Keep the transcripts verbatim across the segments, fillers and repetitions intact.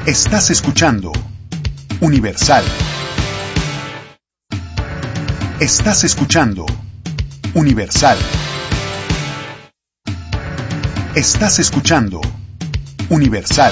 Estás escuchando Universal. Estás escuchando Universal. Estás escuchando Universal.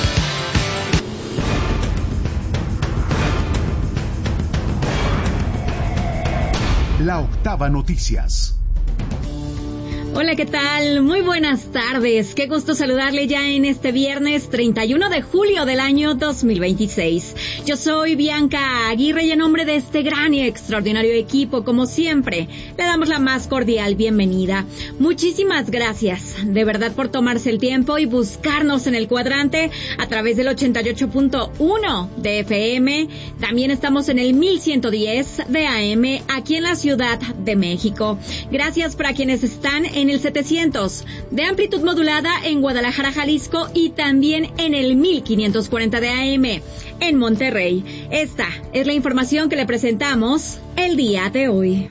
La Octava Noticias. Hola, ¿qué tal? Muy buenas tardes. Qué gusto saludarle ya en este viernes treinta y uno de julio del año dos mil veintiséis. Yo soy Bianca Aguirre y en nombre de este gran y extraordinario equipo, como siempre, le damos la más cordial bienvenida. Muchísimas gracias, de verdad, por tomarse el tiempo y buscarnos en el cuadrante a través del ochenta y ocho punto uno de F M. También estamos en el mil ciento diez de A M aquí en la Ciudad de México. Gracias para quienes están en en el setecientos de amplitud modulada en Guadalajara, Jalisco, y también en el mil quinientos cuarenta de A M en Monterrey. Esta es la información que le presentamos el día de hoy.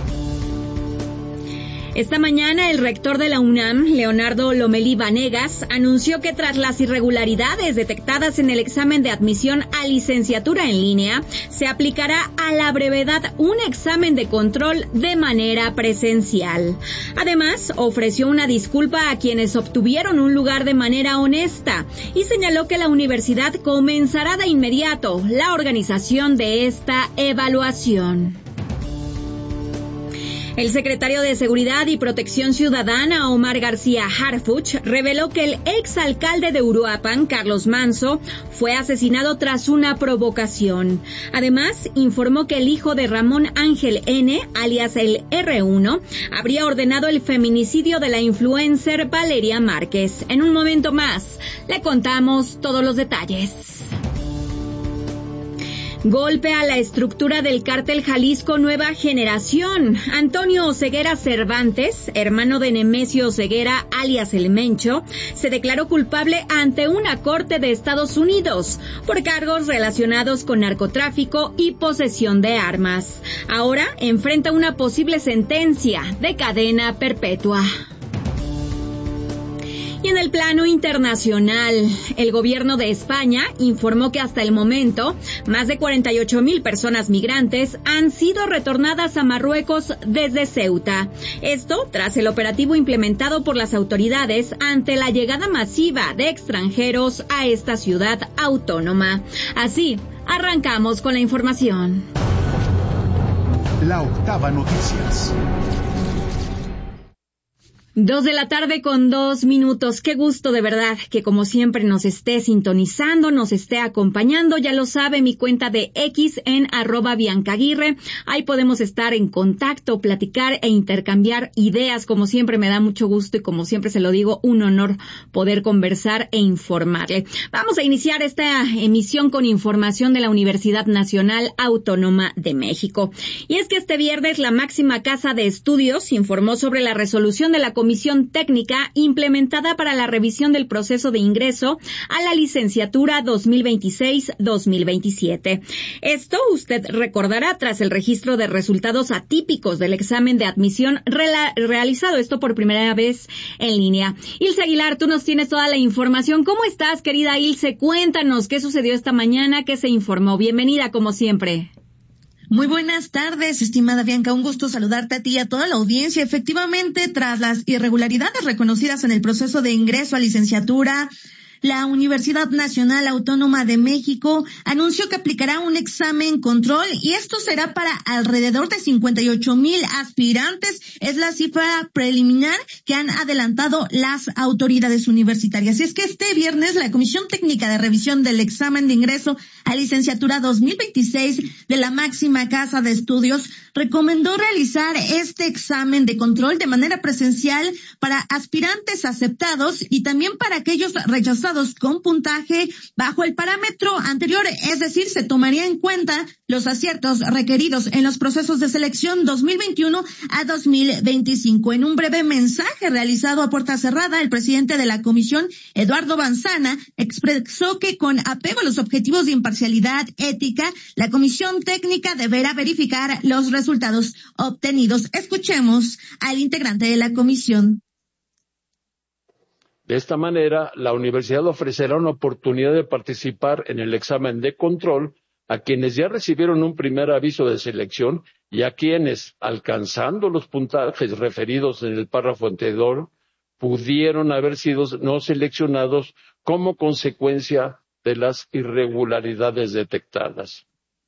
Esta mañana el rector de la UNAM, Leonardo Lomelí Vanegas, anunció que tras las irregularidades detectadas en el examen de admisión a licenciatura en línea, se aplicará a la brevedad un examen de control de manera presencial. Además, ofreció una disculpa a quienes obtuvieron un lugar de manera honesta y señaló que la universidad comenzará de inmediato la organización de esta evaluación. El secretario de Seguridad y Protección Ciudadana, Omar García Harfuch, reveló que el exalcalde de Uruapan, Carlos Manso, fue asesinado tras una provocación. Además, informó que el hijo de Ramón Ángel N., alias el erre uno, habría ordenado el feminicidio de la influencer Valeria Márquez. En un momento más, le contamos todos los detalles. Golpe a la estructura del cártel Jalisco Nueva Generación. Antonio Oseguera Cervantes, hermano de Nemesio Oseguera, alias El Mencho, se declaró culpable ante una corte de Estados Unidos por cargos relacionados con narcotráfico y posesión de armas. Ahora enfrenta una posible sentencia de cadena perpetua. Y en el plano internacional, el gobierno de España informó que hasta el momento, más de cuarenta y ocho mil personas migrantes han sido retornadas a Marruecos desde Ceuta. Esto tras el operativo implementado por las autoridades ante la llegada masiva de extranjeros a esta ciudad autónoma. Así, arrancamos con la información. La Octava Noticias. Dos de la tarde con dos minutos. Qué gusto de verdad que como siempre nos esté sintonizando, nos esté acompañando. Ya lo sabe, mi cuenta de X en arroba Bianca Aguirre. Ahí podemos estar en contacto, platicar e intercambiar ideas. Como siempre me da mucho gusto y como siempre se lo digo, un honor poder conversar e informarle. Vamos a iniciar esta emisión con información de la Universidad Nacional Autónoma de México. Y es que este viernes la máxima casa de estudios informó sobre la resolución de la Comisión Técnica implementada para la revisión del proceso de ingreso a la licenciatura dos mil veintiséis dos mil veintisiete. Esto usted recordará tras el registro de resultados atípicos del examen de admisión rela- realizado esto por primera vez en línea. Ilse Aguilar, tú nos tienes toda la información. ¿Cómo estás, querida Ilse? Cuéntanos qué sucedió esta mañana, qué se informó. Bienvenida, como siempre. Muy buenas tardes, estimada Bianca. Un gusto saludarte a ti y a toda la audiencia. Efectivamente, tras las irregularidades reconocidas en el proceso de ingreso a licenciatura, la Universidad Nacional Autónoma de México anunció que aplicará un examen control y esto será para alrededor de cincuenta y ocho mil aspirantes. Es la cifra preliminar que han adelantado las autoridades universitarias. Y es que este viernes la Comisión Técnica de Revisión del Examen de Ingreso a Licenciatura dos mil veintiséis de la máxima casa de estudios recomendó realizar este examen de control de manera presencial para aspirantes aceptados y también para aquellos rechazados con puntaje bajo el parámetro anterior, es decir, se tomaría en cuenta los aciertos requeridos en los procesos de selección dos mil veintiuno a dos mil veinticinco. En un breve mensaje realizado a puerta cerrada, el presidente de la comisión, Eduardo Banzana, expresó que con apego a los objetivos de imparcialidad ética, la comisión técnica deberá verificar los resultados obtenidos. Escuchemos al integrante de la comisión. De esta manera, la universidad ofrecerá una oportunidad de participar en el examen de control a quienes ya recibieron un primer aviso de selección y a quienes, alcanzando los puntajes referidos en el párrafo anterior, pudieron haber sido no seleccionados como consecuencia de las irregularidades detectadas.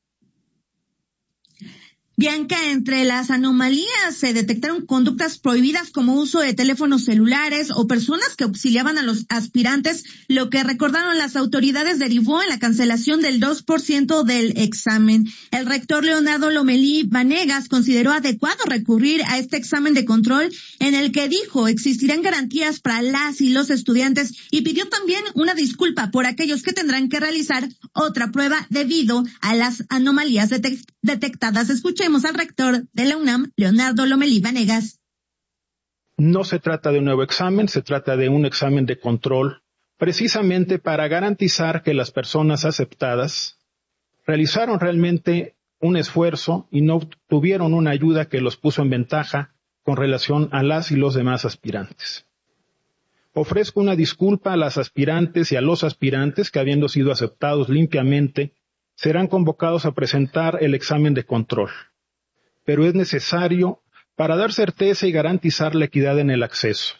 Bianca, entre las anomalías se detectaron conductas prohibidas como uso de teléfonos celulares o personas que auxiliaban a los aspirantes, lo que recordaron las autoridades derivó en la cancelación del dos por ciento del examen. El rector Leonardo Lomelí Vanegas consideró adecuado recurrir a este examen de control en el que dijo existirán garantías para las y los estudiantes y pidió también una disculpa por aquellos que tendrán que realizar otra prueba debido a las anomalías detec- detectadas. Escuchemos al rector de la UNAM, Leonardo Lomelí Vanegas. No se trata de un nuevo examen, se trata de un examen de control, precisamente para garantizar que las personas aceptadas realizaron realmente un esfuerzo y no tuvieron una ayuda que los puso en ventaja con relación a las y los demás aspirantes. Ofrezco una disculpa a las aspirantes y a los aspirantes que, habiendo sido aceptados limpiamente, serán convocados a presentar el examen de control. Pero es necesario para dar certeza y garantizar la equidad en el acceso.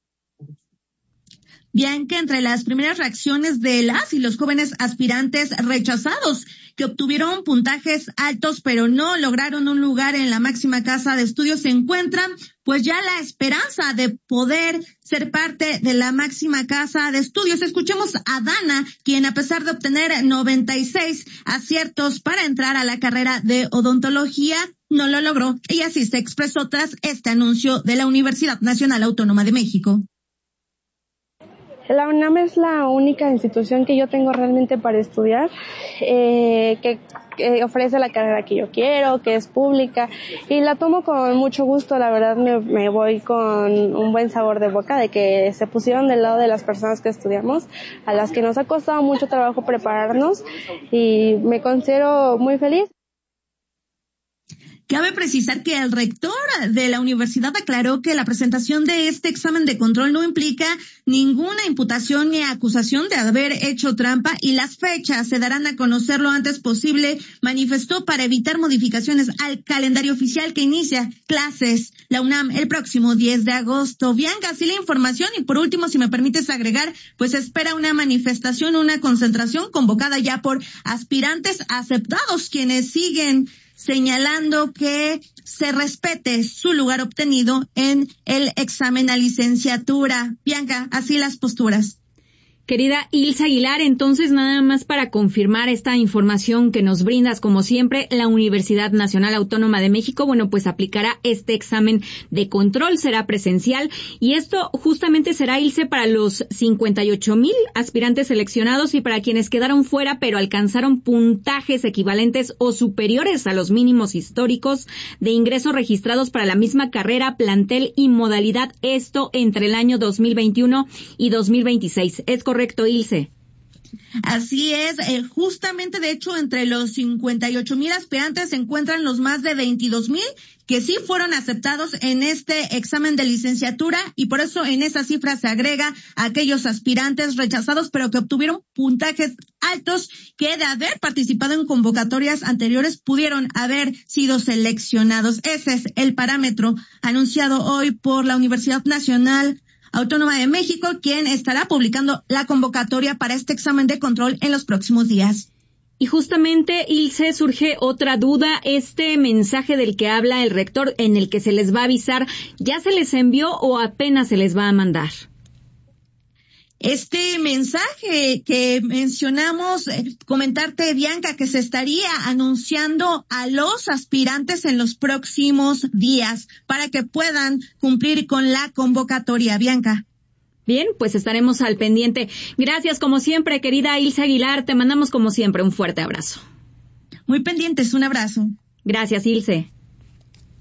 Bianca, entre las primeras reacciones de las y los jóvenes aspirantes rechazados que obtuvieron puntajes altos pero no lograron un lugar en la máxima casa de estudios se encuentran pues ya la esperanza de poder ser parte de la máxima casa de estudios. Escuchemos a Dana, quien a pesar de obtener noventa y seis aciertos para entrar a la carrera de odontología, no lo logró. Y así se expresó tras este anuncio de la Universidad Nacional Autónoma de México. La UNAM es la única institución que yo tengo realmente para estudiar, eh, que, que ofrece la carrera que yo quiero, que es pública, y la tomo con mucho gusto. La verdad me, me voy con un buen sabor de boca de que se pusieron del lado de las personas que estudiamos, a las que nos ha costado mucho trabajo prepararnos, y me considero muy feliz. Cabe precisar que el rector de la universidad aclaró que la presentación de este examen de control no implica ninguna imputación ni acusación de haber hecho trampa y las fechas se darán a conocer lo antes posible, manifestó, para evitar modificaciones al calendario oficial que inicia clases la UNAM el próximo diez de agosto. Bianca, así la información. Y por último, si me permites agregar, pues espera una manifestación, una concentración convocada ya por aspirantes aceptados, quienes siguen señalando que se respete su lugar obtenido en el examen a licenciatura. Bianca, así las posturas. Querida Ilse Aguilar, entonces nada más para confirmar esta información que nos brindas, como siempre, la Universidad Nacional Autónoma de México, bueno, pues aplicará este examen de control, será presencial, y esto justamente será, Ilse, para los cincuenta y ocho mil aspirantes seleccionados y para quienes quedaron fuera pero alcanzaron puntajes equivalentes o superiores a los mínimos históricos de ingreso registrados para la misma carrera, plantel y modalidad, esto entre el año dos mil veintiuno y dos mil veintiséis. ¿Es correcto? Correcto, Ilse. Así es, eh, justamente de hecho entre los cincuenta y ocho mil aspirantes se encuentran los más de veintidós mil que sí fueron aceptados en este examen de licenciatura y por eso en esa cifra se agrega a aquellos aspirantes rechazados pero que obtuvieron puntajes altos que de haber participado en convocatorias anteriores pudieron haber sido seleccionados. Ese es el parámetro anunciado hoy por la Universidad Nacional Autónoma de México, quien estará publicando la convocatoria para este examen de control en los próximos días. Y justamente, Ilse, surge otra duda. Este mensaje del que habla el rector, en el que se les va a avisar, ¿ya se les envió o apenas se les va a mandar? Este mensaje que mencionamos, eh, comentarte, Bianca, que se estaría anunciando a los aspirantes en los próximos días para que puedan cumplir con la convocatoria, Bianca. Bien, pues estaremos al pendiente. Gracias, como siempre, querida Ilse Aguilar. Te mandamos, como siempre, un fuerte abrazo. Muy pendientes, un abrazo. Gracias, Ilse.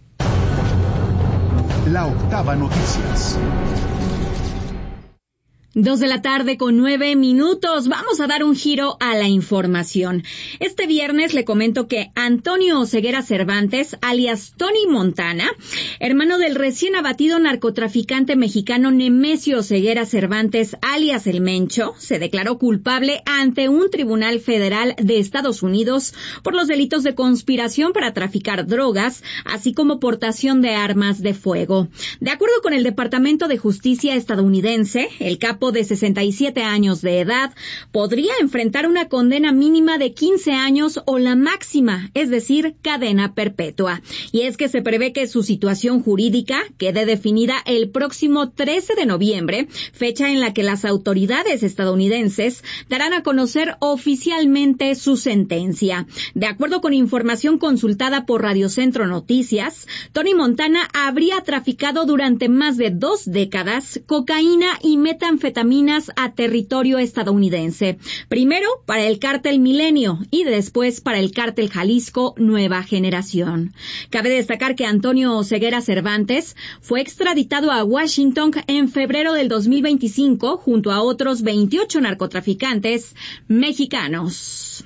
La Octava Noticias. Dos de la tarde con nueve minutos. Vamos a dar un giro a la información. Este viernes le comento que Antonio Oseguera Cervantes, alias Tony Montana, hermano del recién abatido narcotraficante mexicano Nemesio Oseguera Cervantes, alias El Mencho, se declaró culpable ante un tribunal federal de Estados Unidos por los delitos de conspiración para traficar drogas, así como portación de armas de fuego. De acuerdo con el Departamento de Justicia estadounidense, el capo de sesenta y siete años de edad podría enfrentar una condena mínima de quince años o la máxima, es decir, cadena perpetua. Y es que se prevé que su situación jurídica quede definida el próximo trece de noviembre, fecha en la que las autoridades estadounidenses darán a conocer oficialmente su sentencia. De acuerdo con información consultada por Radio Centro Noticias, Tony Montana habría traficado durante más de dos décadas cocaína y metanfetamina a territorio estadounidense, primero para el cártel Milenio y después para el cártel Jalisco Nueva Generación. Cabe destacar que Antonio Oseguera Cervantes fue extraditado a Washington en febrero del dos mil veinticinco junto a otros veintiocho narcotraficantes mexicanos.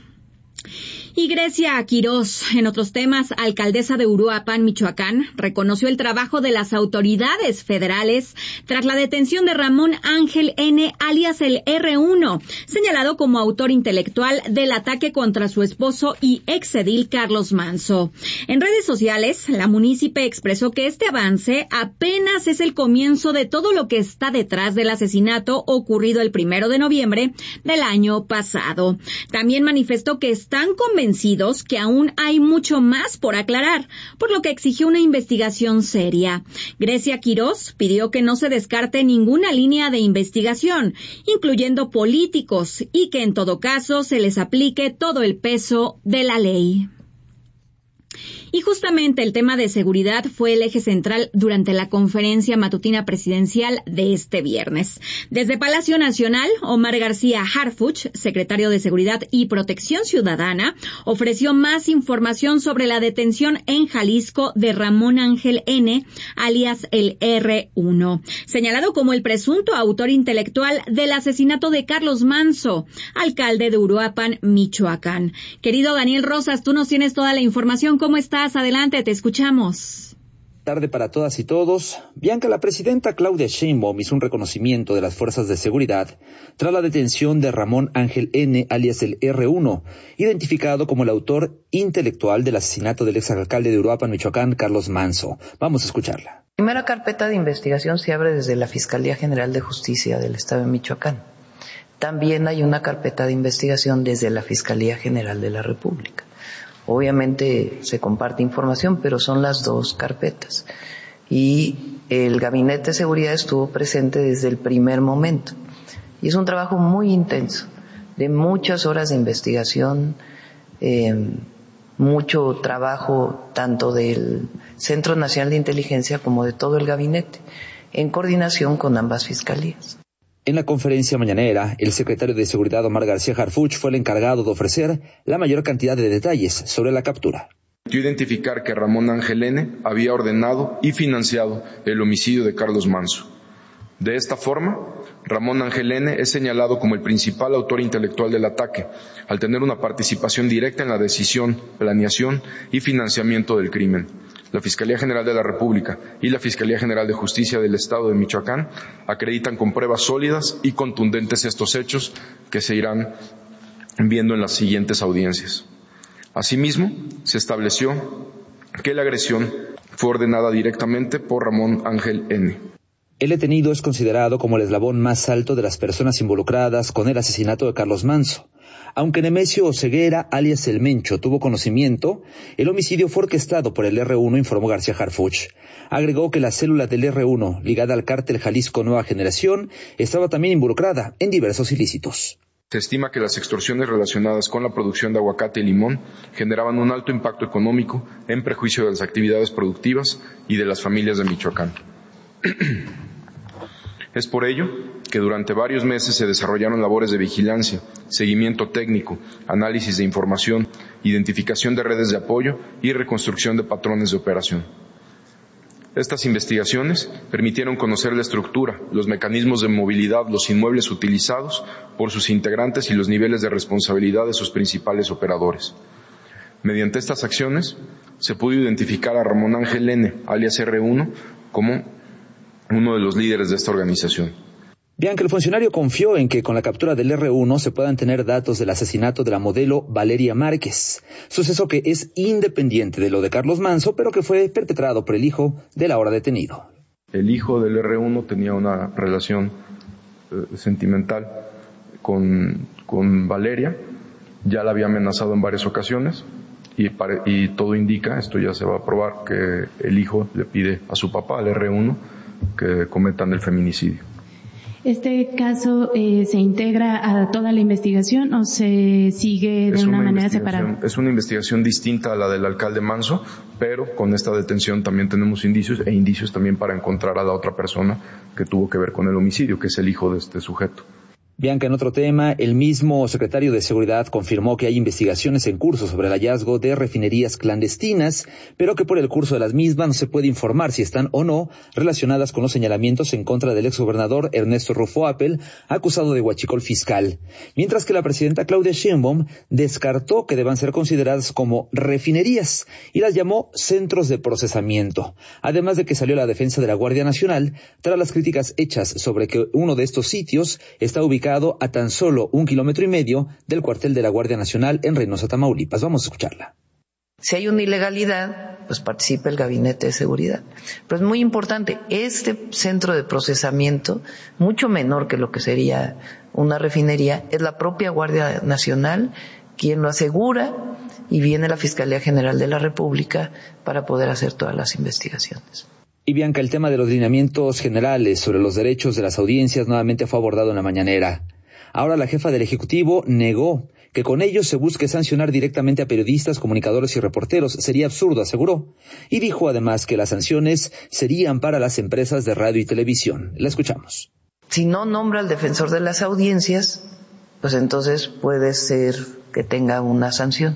Y Grecia Quirós, en otros temas, alcaldesa de Uruapan, Michoacán, reconoció el trabajo de las autoridades federales tras la detención de Ramón Ángel N., alias el erre uno, señalado como autor intelectual del ataque contra su esposo y exedil Carlos Manso. En redes sociales, la munícipe expresó que este avance apenas es el comienzo de todo lo que está detrás del asesinato ocurrido el primero de noviembre del año pasado. También manifestó que están convencidos convencidos que aún hay mucho más por aclarar, por lo que exigió una investigación seria. Grecia Quirós pidió que no se descarte ninguna línea de investigación, incluyendo políticos, y que en todo caso se les aplique todo el peso de la ley. Y justamente el tema de seguridad fue el eje central durante la conferencia matutina presidencial de este viernes. Desde Palacio Nacional, Omar García Harfuch, secretario de Seguridad y Protección Ciudadana, ofreció más información sobre la detención en Jalisco de Ramón Ángel N., alias el erre uno, señalado como el presunto autor intelectual del asesinato de Carlos Manso, alcalde de Uruapan, Michoacán. Querido Daniel Rosas, tú nos tienes toda la información. ¿Cómo estás? Adelante, te escuchamos. Tarde para todas y todos. Bianca, la presidenta Claudia Sheinbaum hizo un reconocimiento de las fuerzas de seguridad tras la detención de Ramón Ángel N., alias el erre uno, identificado como el autor intelectual del asesinato del exalcalde de Uruapan, Michoacán, Carlos Manso. Vamos a escucharla. La primera carpeta de investigación se abre desde la Fiscalía General de Justicia del Estado de Michoacán. También hay una carpeta de investigación desde la Fiscalía General de la República. Obviamente se comparte información, pero son las dos carpetas. Y el Gabinete de Seguridad estuvo presente desde el primer momento. Y es un trabajo muy intenso, de muchas horas de investigación, eh, mucho trabajo tanto del Centro Nacional de Inteligencia como de todo el gabinete, en coordinación con ambas fiscalías. En la conferencia mañanera, el secretario de Seguridad Omar García Harfuch fue el encargado de ofrecer la mayor cantidad de detalles sobre la captura. Identificar que Ramón Ángel N. había ordenado y financiado el homicidio de Carlos Manso. De esta forma, Ramón Ángel N. es señalado como el principal autor intelectual del ataque, al tener una participación directa en la decisión, planeación y financiamiento del crimen. La Fiscalía General de la República y la Fiscalía General de Justicia del Estado de Michoacán acreditan con pruebas sólidas y contundentes estos hechos que se irán viendo en las siguientes audiencias. Asimismo, se estableció que la agresión fue ordenada directamente por Ramón Ángel N. El detenido es considerado como el eslabón más alto de las personas involucradas con el asesinato de Carlos Manso. Aunque Nemesio Oseguera, alias El Mencho, tuvo conocimiento, el homicidio fue orquestado por el erre uno, informó García Harfuch. Agregó que la célula del erre uno, ligada al cártel Jalisco Nueva Generación, estaba también involucrada en diversos ilícitos. Se estima que las extorsiones relacionadas con la producción de aguacate y limón generaban un alto impacto económico en prejuicio de las actividades productivas y de las familias de Michoacán. Es por ello que durante varios meses se desarrollaron labores de vigilancia, seguimiento técnico, análisis de información, identificación de redes de apoyo y reconstrucción de patrones de operación. Estas investigaciones permitieron conocer la estructura, los mecanismos de movilidad, los inmuebles utilizados por sus integrantes y los niveles de responsabilidad de sus principales operadores. Mediante estas acciones se pudo identificar a Ramón Ángel N., alias erre uno, como uno de los líderes de esta organización. Bianca, el funcionario confió en que con la captura del erre uno se puedan tener datos del asesinato de la modelo Valeria Márquez, suceso que es independiente de lo de Carlos Manso, pero que fue perpetrado por el hijo del ahora detenido. El hijo del erre uno tenía una relación eh, sentimental con, con Valeria, ya la había amenazado en varias ocasiones y, pare, y todo indica, esto ya se va a probar, que el hijo le pide a su papá, al erre uno, que cometan el feminicidio. ¿Este caso eh, se integra a toda la investigación o se sigue de es una, una manera separada? Es una investigación distinta a la del alcalde Manso, pero con esta detención también tenemos indicios e indicios también para encontrar a la otra persona que tuvo que ver con el homicidio, que es el hijo de este sujeto. Bianca, en otro tema, el mismo secretario de Seguridad confirmó que hay investigaciones en curso sobre el hallazgo de refinerías clandestinas, pero que por el curso de las mismas no se puede informar si están o no relacionadas con los señalamientos en contra del exgobernador Ernesto Rufo Appel, acusado de huachicol fiscal. Mientras que la presidenta Claudia Sheinbaum descartó que deban ser consideradas como refinerías y las llamó centros de procesamiento. Además de que salió la defensa de la Guardia Nacional tras las críticas hechas sobre que uno de estos sitios está ubicado a tan solo un kilómetro y medio del cuartel de la Guardia Nacional en Reynosa, Tamaulipas. Vamos a escucharla. Si hay una ilegalidad, pues participa el Gabinete de Seguridad. Pero es muy importante, este centro de procesamiento, mucho menor que lo que sería una refinería, es la propia Guardia Nacional quien lo asegura y viene la Fiscalía General de la República para poder hacer todas las investigaciones. Y Bianca, el tema de los lineamientos generales sobre los derechos de las audiencias nuevamente fue abordado en la mañanera. Ahora la jefa del Ejecutivo negó que con ellos se busque sancionar directamente a periodistas, comunicadores y reporteros. Sería absurdo, aseguró. Y dijo además que las sanciones serían para las empresas de radio y televisión. La escuchamos. Si no nombra al defensor de las audiencias, pues entonces puede ser que tenga una sanción.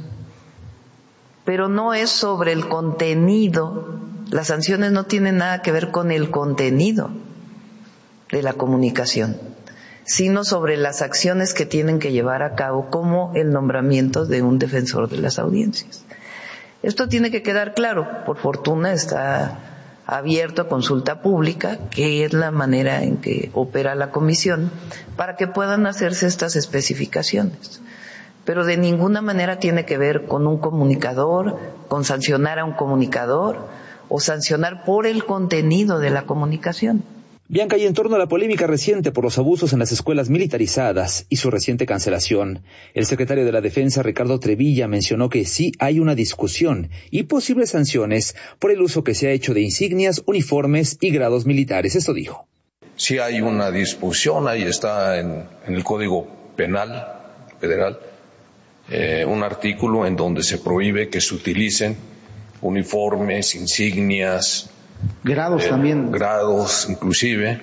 Pero no es sobre el contenido. Las sanciones no tienen nada que ver con el contenido de la comunicación, sino sobre las acciones que tienen que llevar a cabo, como el nombramiento de un defensor de las audiencias. Esto tiene que quedar claro. Por fortuna está abierto a consulta pública, que es la manera en que opera la comisión, para que puedan hacerse estas especificaciones. Pero de ninguna manera tiene que ver con un comunicador, con sancionar a un comunicador, o sancionar por el contenido de la comunicación. Bianca, y en torno a la polémica reciente por los abusos en las escuelas militarizadas y su reciente cancelación, el secretario de la Defensa, Ricardo Trevilla, mencionó que sí hay una discusión y posibles sanciones por el uso que se ha hecho de insignias, uniformes y grados militares. Esto dijo. Sí hay una discusión, ahí está en, en el Código Penal Federal, eh, un artículo en donde se prohíbe que se utilicen uniformes, insignias, grados eh, también, grados inclusive,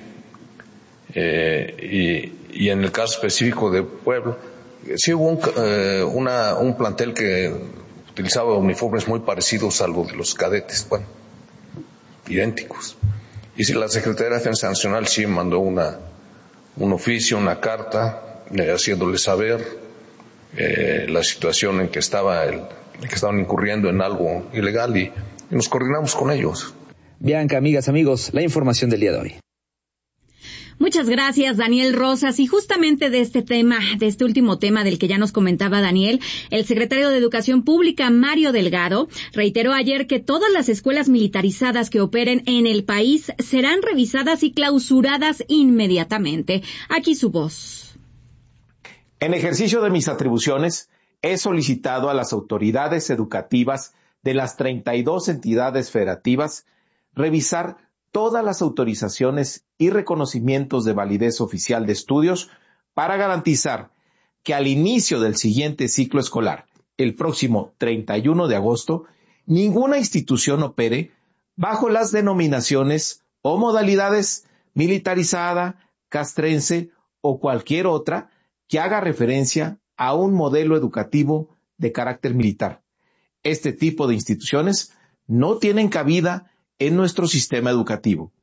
eh, y, y en el caso específico de Puebla, sí hubo un, eh, una, un plantel que utilizaba uniformes muy parecidos a los de los cadetes, bueno, idénticos. Y si la Secretaría de Defensa Nacional sí mandó una, un oficio, una carta, eh, haciéndole saber eh, la situación en que estaba el que estaban incurriendo en algo ilegal y, y nos coordinamos con ellos. Bianca, amigas, amigos, la información del día de hoy. Muchas gracias, Daniel Rosas. Y justamente de este tema, de este último tema del que ya nos comentaba Daniel, el secretario de Educación Pública, Mario Delgado, reiteró ayer que todas las escuelas militarizadas que operen en el país serán revisadas y clausuradas inmediatamente. Aquí su voz. En ejercicio de mis atribuciones, he solicitado a las autoridades educativas de las treinta y dos entidades federativas revisar todas las autorizaciones y reconocimientos de validez oficial de estudios para garantizar que al inicio del siguiente ciclo escolar, el próximo treinta y uno de agosto, ninguna institución opere bajo las denominaciones o modalidades militarizada, castrense o cualquier otra que haga referencia a un modelo educativo de carácter militar. Este tipo de instituciones no tienen cabida en nuestro sistema educativo.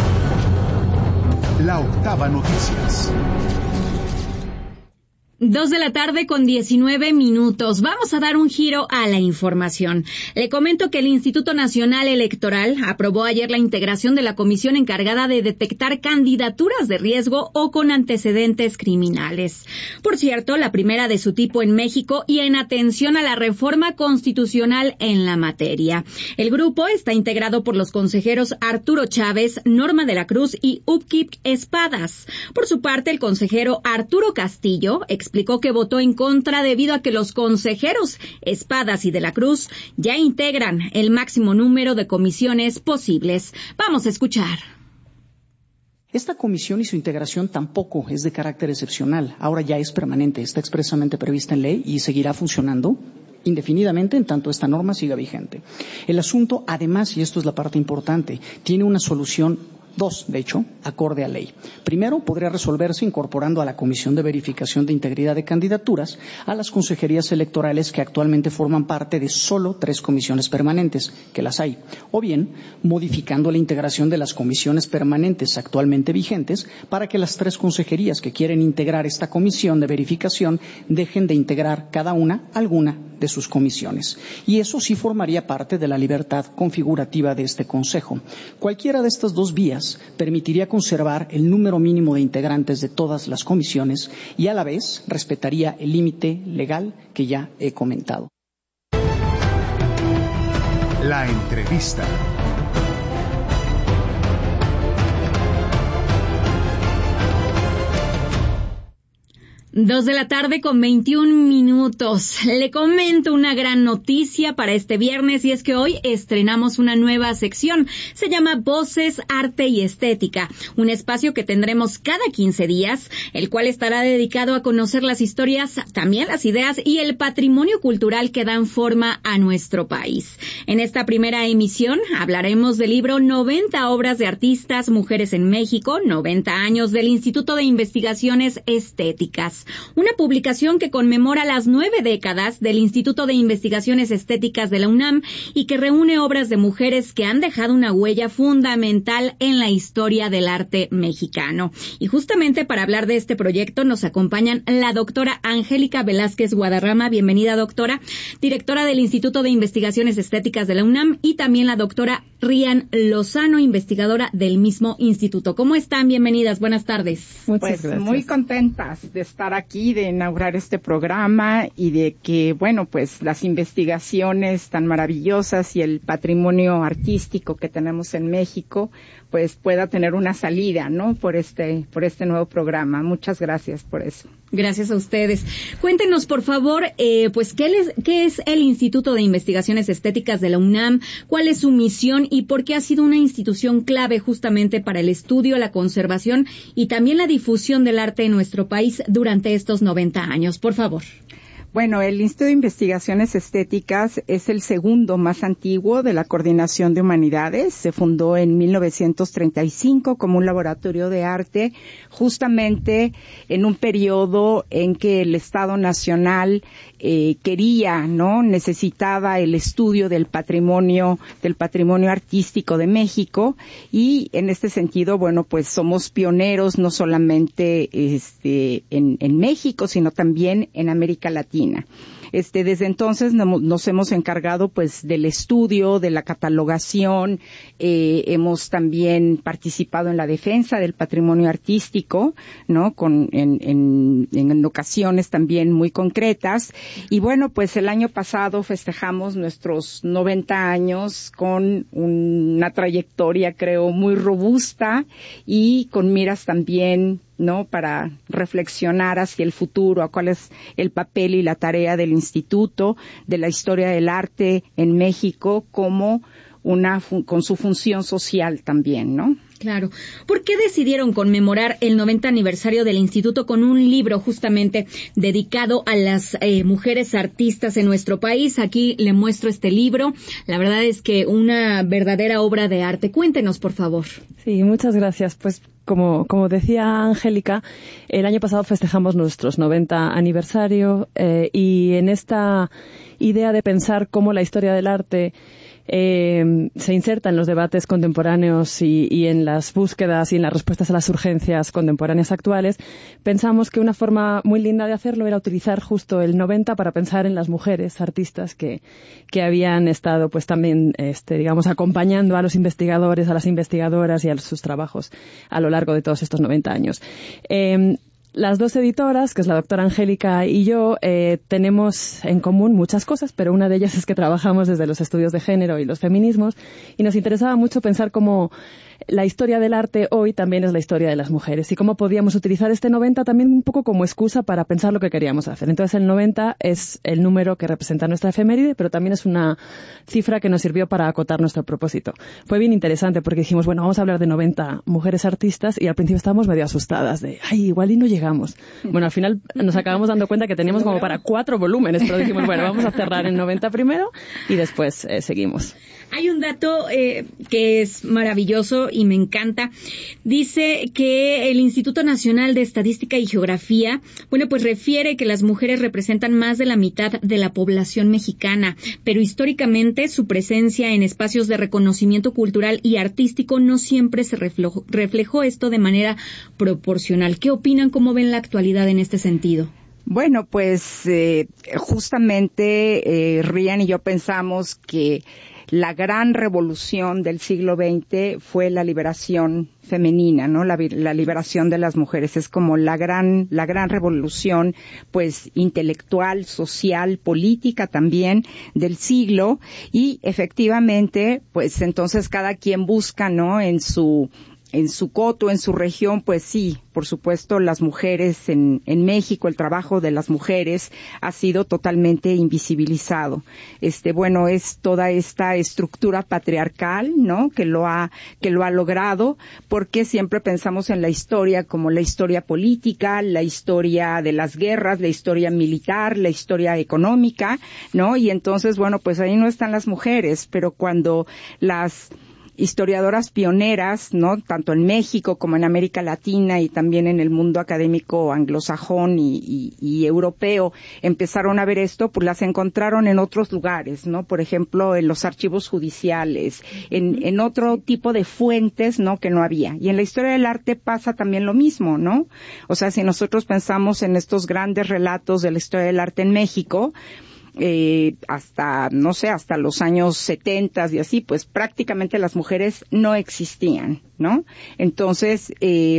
La Octava Noticias. Dos de la tarde con diecinueve minutos. Vamos a dar un giro a la información. Le comento que el Instituto Nacional Electoral aprobó ayer la integración de la comisión encargada de detectar candidaturas de riesgo o con antecedentes criminales. Por cierto, la primera de su tipo en México y en atención a la reforma constitucional en la materia. El grupo está integrado por los consejeros Arturo Chávez, Norma de la Cruz y Upkik Espadas. Por su parte, el consejero Arturo Castillo explicó que votó en contra debido a que los consejeros Espadas y de la Cruz ya integran el máximo número de comisiones posibles. Vamos a escuchar. Esta comisión y su integración tampoco es de carácter excepcional. Ahora ya es permanente, está expresamente prevista en ley y seguirá funcionando indefinidamente en tanto esta norma siga vigente. El asunto, además, y esto es la parte importante, tiene una solución. Dos, de hecho, acorde a ley. Primero, podría resolverse incorporando a la Comisión de Verificación de Integridad de Candidaturas a las consejerías electorales que actualmente forman parte de solo tres comisiones permanentes, que las hay. O bien, modificando la integración de las comisiones permanentes actualmente vigentes para que las tres consejerías que quieren integrar esta comisión de verificación dejen de integrar cada una alguna de sus comisiones. Y eso sí formaría parte de la libertad configurativa de este Consejo. Cualquiera de estas dos vías permitiría conservar el número mínimo de integrantes de todas las comisiones y a la vez respetaría el límite legal que ya he comentado. La entrevista. Dos de la tarde con veintiún minutos. Le comento una gran noticia para este viernes y es que hoy estrenamos una nueva sección. Se llama Voces, Arte y Estética, un espacio que tendremos cada quince días, el cual estará dedicado a conocer las historias, también las ideas y el patrimonio cultural que dan forma a nuestro país. En esta primera emisión hablaremos del libro noventa obras de artistas, mujeres en México, noventa años del Instituto de Investigaciones Estéticas. Una publicación que conmemora las nueve décadas del Instituto de Investigaciones Estéticas de la UNAM y que reúne obras de mujeres que han dejado una huella fundamental en la historia del arte mexicano. Y justamente para hablar de este proyecto nos acompañan la doctora Angélica Velázquez Guadarrama, bienvenida doctora, directora del Instituto de Investigaciones Estéticas de la UNAM, y también la doctora Rian Lozano, investigadora del mismo instituto. ¿Cómo están? Bienvenidas, buenas tardes. Muchas pues gracias. Muy contentas de estar aquí, de inaugurar este programa y de que, bueno, pues las investigaciones tan maravillosas y el patrimonio artístico que tenemos en México, pues pueda tener una salida, ¿no? Por este, por este nuevo programa. Muchas gracias por eso. Gracias a ustedes. Cuéntenos, por favor, eh, pues, ¿qué, les, ¿qué es el Instituto de Investigaciones Estéticas de la UNAM? ¿Cuál es su misión y por qué ha sido una institución clave justamente para el estudio, la conservación y también la difusión del arte en nuestro país durante estos noventa años? Por favor. Bueno, el Instituto de Investigaciones Estéticas es el segundo más antiguo de la Coordinación de Humanidades. Se fundó en mil novecientos treinta y cinco como un laboratorio de arte, justamente en un periodo en que el Estado Nacional eh, quería, ¿no? Necesitaba el estudio del patrimonio, del patrimonio artístico de México, y en este sentido, bueno, pues somos pioneros no solamente este, en, en México, sino también en América Latina. Este, desde entonces nos hemos encargado pues del estudio, de la catalogación, eh, hemos también participado en la defensa del patrimonio artístico, ¿no? Con, en, en, en ocasiones también muy concretas. Y bueno, pues el año pasado festejamos nuestros noventa años con una trayectoria, creo, muy robusta y con miras también, ¿no? Para reflexionar hacia el futuro, a cuál es el papel y la tarea del instituto, de la historia del arte en México, como una, con su función social también, ¿no? Claro. ¿Por qué decidieron conmemorar el noventa aniversario del instituto con un libro justamente dedicado a las eh, mujeres artistas en nuestro país? Aquí le muestro este libro. La verdad es que una verdadera obra de arte. Cuéntenos, por favor. Sí, muchas gracias. Pues como, como decía Angélica, el año pasado festejamos nuestros noventa aniversario eh, y en esta idea de pensar cómo la historia del arte eh, se inserta en los debates contemporáneos y, y en las búsquedas y en las respuestas a las urgencias contemporáneas actuales, pensamos que una forma muy linda de hacerlo era utilizar justo el noventa para pensar en las mujeres artistas que, que habían estado pues también, este, digamos, acompañando a los investigadores, a las investigadoras y a sus trabajos a lo largo de todos estos noventa años. Eh, Las dos editoras, que es la doctora Angélica y yo, eh, tenemos en común muchas cosas, pero una de ellas es que trabajamos desde los estudios de género y los feminismos, y nos interesaba mucho pensar cómo la historia del arte hoy también es la historia de las mujeres y cómo podíamos utilizar este noventa también un poco como excusa para pensar lo que queríamos hacer. Entonces el noventa es el número que representa nuestra efeméride, pero también es una cifra que nos sirvió para acotar nuestro propósito. Fue bien interesante porque dijimos, bueno, vamos a hablar de noventa mujeres artistas, y al principio estábamos medio asustadas de, ay, igual y no llegamos. Bueno, al final nos acabamos dando cuenta que teníamos como para cuatro volúmenes, pero dijimos, bueno, vamos a cerrar en noventa primero y después eh, seguimos. Hay un dato eh, que es maravilloso y me encanta. Dice que el Instituto Nacional de Estadística y Geografía, bueno, pues refiere que las mujeres representan más de la mitad de la población mexicana, pero históricamente su presencia en espacios de reconocimiento cultural y artístico no siempre se reflejó, reflejó esto de manera proporcional. ¿Qué opinan? ¿Cómo ven la actualidad en este sentido? Bueno, pues eh, justamente eh, Rian y yo pensamos que la gran revolución del siglo veinte fue la liberación femenina, ¿no? La, la liberación de las mujeres es como la gran, la gran revolución, pues, intelectual, social, política también del siglo, y efectivamente, pues, entonces cada quien busca, ¿no? En su en su coto, en su región, pues sí, por supuesto, las mujeres en, en México, el trabajo de las mujeres ha sido totalmente invisibilizado. Este, bueno, es toda esta estructura patriarcal, ¿no? Que lo ha, que lo ha logrado, porque siempre pensamos en la historia como la historia política, la historia de las guerras, la historia militar, la historia económica, ¿no? Y entonces, bueno, pues ahí no están las mujeres, pero cuando las historiadoras pioneras, ¿no? Tanto en México como en América Latina y también en el mundo académico anglosajón y, y, y europeo, empezaron a ver esto, pues las encontraron en otros lugares, ¿no? Por ejemplo, en los archivos judiciales, en, en otro tipo de fuentes, ¿no? Que no había. Y en la historia del arte pasa también lo mismo, ¿no? O sea, si nosotros pensamos en estos grandes relatos de la historia del arte en México, Eh, hasta, no sé, hasta los años setenta y así, pues prácticamente las mujeres no existían, ¿no? Entonces, eh,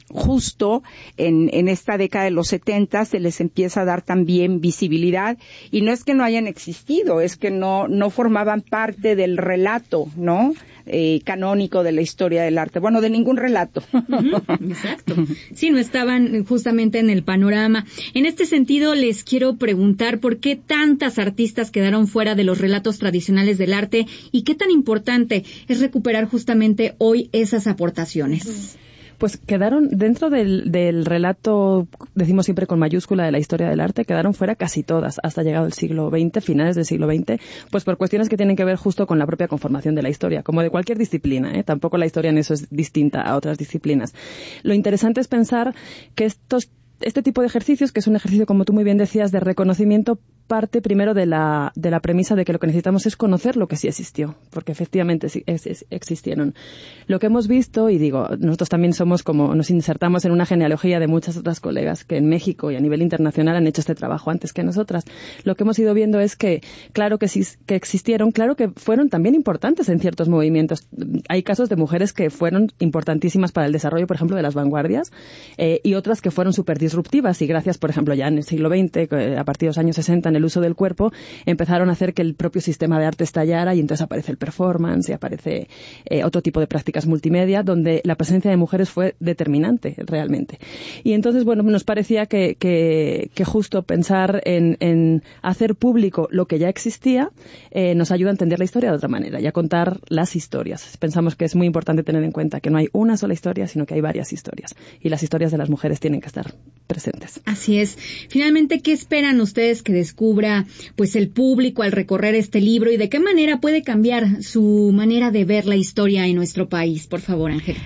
justo en, en esta década de los setenta se les empieza a dar también visibilidad, y no es que no hayan existido, es que no, no formaban parte del relato, ¿no? Eh, canónico de la historia del arte. Bueno, de ningún relato. Uh-huh, exacto. Sí, no estaban justamente en el panorama. En este sentido, les quiero preguntar por qué tantas artistas quedaron fuera de los relatos tradicionales del arte y qué tan importante es recuperar justamente hoy esas aportaciones. Uh-huh. Pues quedaron dentro del, del relato, decimos siempre con mayúscula, de la historia del arte, quedaron fuera casi todas, hasta llegado el siglo veinte, finales del siglo veinte, pues por cuestiones que tienen que ver justo con la propia conformación de la historia, como de cualquier disciplina, ¿eh? Tampoco la historia en eso es distinta a otras disciplinas. Lo interesante es pensar que estos este tipo de ejercicios, que es un ejercicio, como tú muy bien decías, de reconocimiento, parte primero de la, de la premisa de que lo que necesitamos es conocer lo que sí existió, porque efectivamente sí, es, es, existieron. Lo que hemos visto, y digo, nosotros también somos como, nos insertamos en una genealogía de muchas otras colegas que en México y a nivel internacional han hecho este trabajo antes que nosotras. Lo que hemos ido viendo es que, claro que sí, que existieron, claro que fueron también importantes en ciertos movimientos. Hay casos de mujeres que fueron importantísimas para el desarrollo, por ejemplo, de las vanguardias, eh, y otras que fueron súper disruptivas, y gracias, por ejemplo, ya en el siglo veinte, a partir de los años sesenta, en el uso del cuerpo, empezaron a hacer que el propio sistema de arte estallara, y entonces aparece el performance y aparece eh, otro tipo de prácticas multimedia, donde la presencia de mujeres fue determinante, realmente. Y entonces, bueno, nos parecía que, que, que justo pensar en, en hacer público lo que ya existía eh, nos ayuda a entender la historia de otra manera y a contar las historias. Pensamos que es muy importante tener en cuenta que no hay una sola historia, sino que hay varias historias, y las historias de las mujeres tienen que estar presentes. Así es. Finalmente, ¿qué esperan ustedes que descubra pues el público al recorrer este libro, y de qué manera puede cambiar su manera de ver la historia en nuestro país? Por favor, Angélica.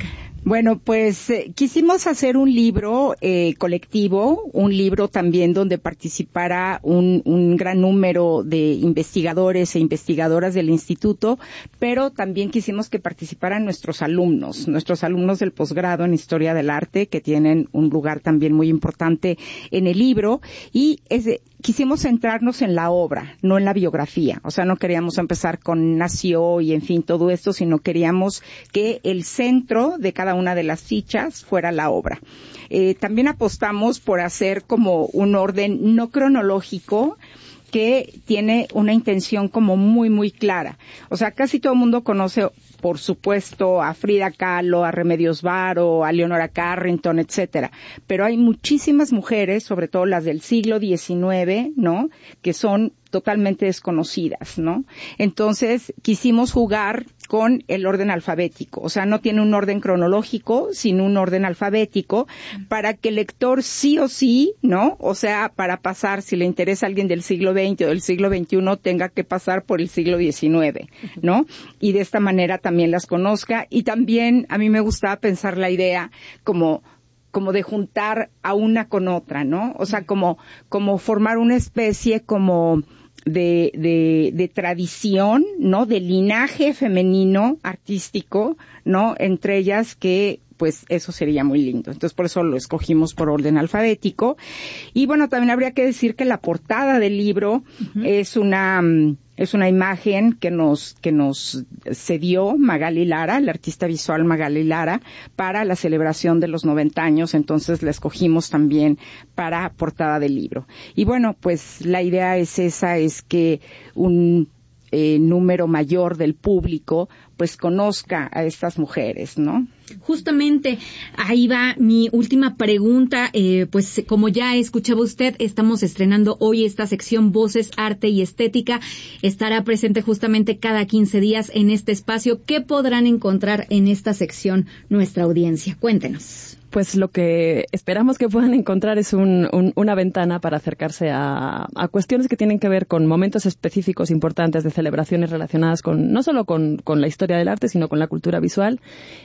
Bueno, pues eh, quisimos hacer un libro eh, colectivo, un libro también donde participara un, un gran número de investigadores e investigadoras del instituto, pero también quisimos que participaran nuestros alumnos, nuestros alumnos del posgrado en Historia del Arte, que tienen un lugar también muy importante en el libro, y es de, quisimos centrarnos en la obra, no en la biografía. O sea, no queríamos empezar con nació y en fin todo esto, sino queríamos que el centro de cada una de las fichas fuera la obra. Eh, también apostamos por hacer como un orden no cronológico, que tiene una intención como muy, muy clara. O sea, casi todo el mundo conoce, por supuesto, a Frida Kahlo, a Remedios Varo, a Leonora Carrington, etcétera. Pero hay muchísimas mujeres, sobre todo las del siglo diecinueve, ¿no?, que son totalmente desconocidas, ¿no? Entonces, quisimos jugar con el orden alfabético. O sea, no tiene un orden cronológico, sino un orden alfabético, para que el lector sí o sí, ¿no? O sea, para pasar, si le interesa a alguien del siglo veinte o del siglo veintiuno, tenga que pasar por el siglo diecinueve, ¿no? Y de esta manera también las conozca. Y también, a mí me gustaba pensar la idea como como de juntar a una con otra, ¿no? O sea, como, como formar una especie como de, de, de tradición, ¿no? De linaje femenino, artístico, ¿no? Entre ellas que, pues, eso sería muy lindo. Entonces, por eso lo escogimos por orden alfabético. Y bueno, también habría que decir que la portada del libro uh-huh. es una, es una imagen que nos, que nos cedió Magali Lara, la artista visual Magali Lara, para la celebración de los noventa años. Entonces, la escogimos también para portada del libro. Y bueno, pues, la idea es esa, es que un eh, número mayor del público pues conozca a estas mujeres, ¿no? Justamente, ahí va mi última pregunta. Eh, pues como ya escuchaba usted, estamos estrenando hoy esta sección Voces, Arte y Estética. Estará presente justamente cada quince días en este espacio. ¿Qué podrán encontrar en esta sección nuestra audiencia? Cuéntenos. Pues lo que esperamos que puedan encontrar es un, un, una ventana para acercarse a, a cuestiones que tienen que ver con momentos específicos importantes de celebraciones relacionadas con no solo con, con la historia del arte, sino con la cultura visual.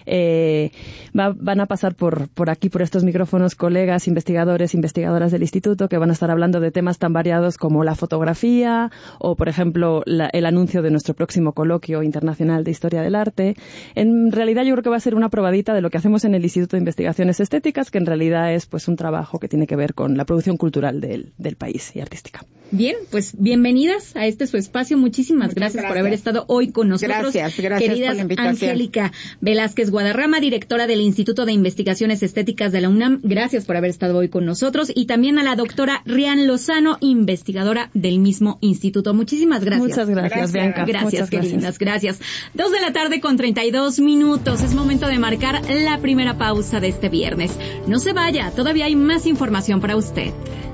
Eh, va, van a pasar por, por aquí, por estos micrófonos, colegas, investigadores, investigadoras del instituto que van a estar hablando de temas tan variados como la fotografía o, por ejemplo, la, el anuncio de nuestro próximo coloquio internacional de historia del arte. En realidad yo creo que va a ser una probadita de lo que hacemos en el Instituto de Investigaciones Estéticas, que en realidad es pues un trabajo que tiene que ver con la producción cultural del, del país y artística. Bien, pues bienvenidas a este su espacio. Muchísimas gracias, gracias por haber estado hoy con nosotros. Gracias, gracias Queridas por la invitación. Angélica Velázquez Guadarrama, directora del Instituto de Investigaciones Estéticas de la UNAM. Gracias por haber estado hoy con nosotros. Y también a la doctora Rian Lozano, investigadora del mismo instituto. Muchísimas gracias. Muchas gracias, gracias. Bianca. Gracias, Muchas queridas. Gracias. Dos de la tarde con treinta y dos minutos. Es momento de marcar la primera pausa de este viernes. No se vaya, todavía hay más información para usted.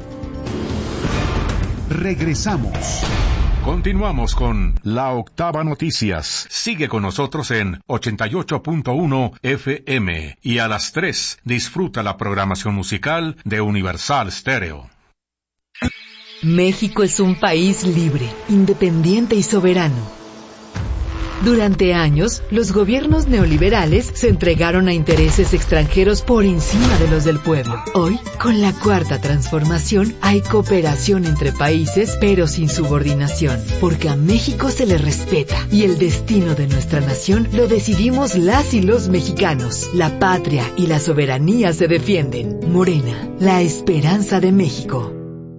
Regresamos. Continuamos con La Octava Noticias. Sigue con nosotros en ochenta y ocho punto uno F M y a las tres disfruta la programación musical de Universal Stereo. México es un país libre, independiente y soberano. Durante años, los gobiernos neoliberales se entregaron a intereses extranjeros por encima de los del pueblo. Hoy, con la Cuarta Transformación, hay cooperación entre países, pero sin subordinación, porque a México se le respeta y el destino de nuestra nación lo decidimos las y los mexicanos. La patria y la soberanía se defienden. Morena, la esperanza de México.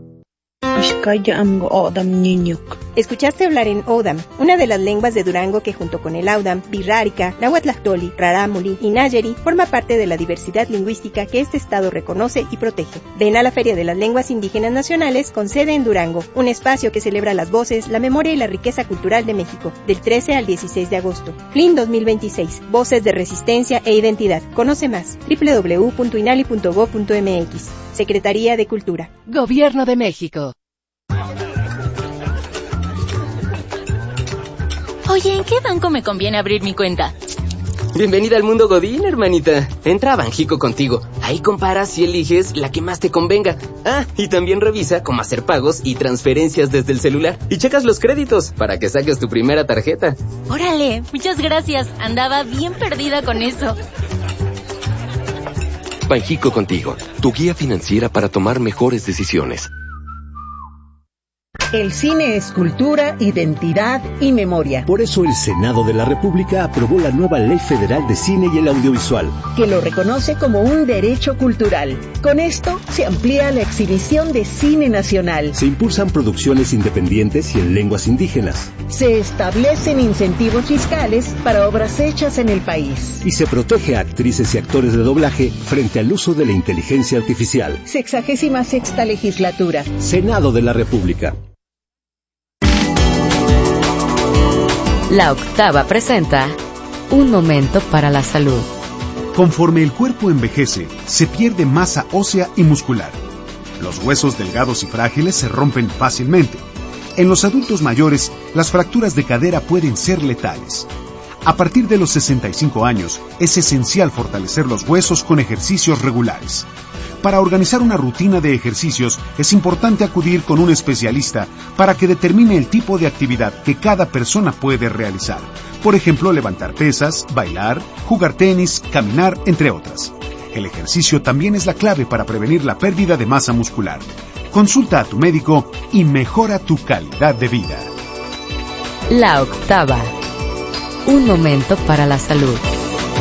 Escuchaste hablar en Odam, una de las lenguas de Durango que junto con el Audam, Birrárica, Nahuatlactoli, Rarámuri y Nayeri forma parte de la diversidad lingüística que este estado reconoce y protege. Ven a la Feria de las Lenguas Indígenas Nacionales con sede en Durango, un espacio que celebra las voces, la memoria y la riqueza cultural de México, del trece al dieciséis de agosto. F L I N dos mil veintiséis, Voces de Resistencia e Identidad. Conoce más, doble u doble u doble u punto inali punto gob punto m x. Secretaría de Cultura. Gobierno de México. Oye, ¿en qué banco me conviene abrir mi cuenta? Bienvenida al mundo Godín, hermanita. Entra a Banjico contigo. Ahí comparas y eliges la que más te convenga. Ah, y también revisa cómo hacer pagos y transferencias desde el celular. Y checas los créditos para que saques tu primera tarjeta. Órale, muchas gracias. Andaba bien perdida con eso. Banjico Contigo, tu guía financiera para tomar mejores decisiones. El cine es cultura, identidad y memoria. Por eso el Senado de la República aprobó la nueva Ley Federal de Cine y el Audiovisual, que lo reconoce como un derecho cultural. Con esto se amplía la exhibición de cine nacional. Se impulsan producciones independientes y en lenguas indígenas. Se establecen incentivos fiscales para obras hechas en el país. Y se protege a actrices y actores de doblaje frente al uso de la inteligencia artificial. Sexagésima sexta legislatura. Senado de la República. La Octava presenta Un momento para la salud. Conforme el cuerpo envejece, se pierde masa ósea y muscular. Los huesos delgados y frágiles se rompen fácilmente. En los adultos mayores, las fracturas de cadera pueden ser letales. A partir de los sesenta y cinco años, es esencial fortalecer los huesos con ejercicios regulares. Para organizar una rutina de ejercicios, es importante acudir con un especialista para que determine el tipo de actividad que cada persona puede realizar. Por ejemplo, levantar pesas, bailar, jugar tenis, caminar, entre otras. El ejercicio también es la clave para prevenir la pérdida de masa muscular. Consulta a tu médico y mejora tu calidad de vida. La Octava. Un momento para la salud.